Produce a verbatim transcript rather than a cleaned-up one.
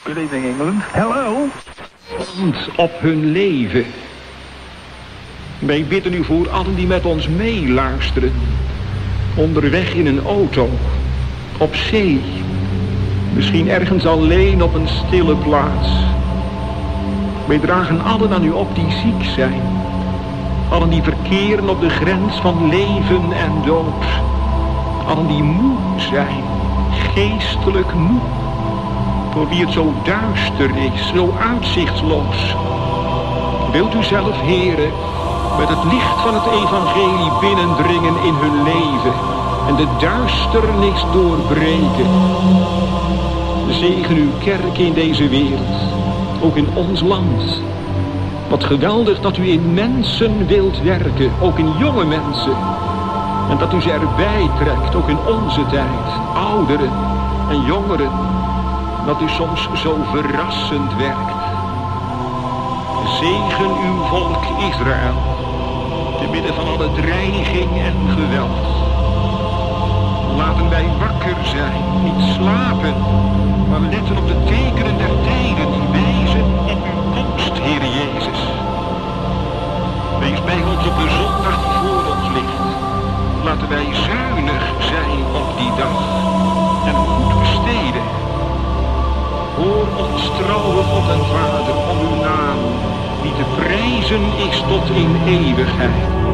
Good evening, England. Hello. Op hun leven. Wij bidden u voor allen die met ons meeluisteren. Onderweg in een auto. Op zee. Misschien ergens alleen op een stille plaats. Wij dragen allen aan u op die ziek zijn. Allen die verkeren op de grens van leven en dood. Allen die moe zijn. Geestelijk moe. Voor wie het zo duister is, zo uitzichtloos. Wilt u zelf, Heere, met het licht van het evangelie binnendringen in hun leven en de duisternis doorbreken. Zegen uw kerk in deze wereld, ook in ons land. Wat geweldig dat u in mensen wilt werken, ook in jonge mensen. En dat u ze erbij trekt, ook in onze tijd, ouderen en jongeren. Dat u soms zo verrassend werkt. Zegen uw volk Israël, te midden van alle dreiging en geweld. Laten wij wakker zijn, niet slapen, maar letten op de tekenen der tijden die wijzen op uw komst, Heere Jezus. Wees bij ons op de zondag die voor ons ligt. Laten wij zuinig zijn op die dag en goed besteden. Hoor ons trouwe God en Vader om uw naam, die te prijzen is tot in eeuwigheid.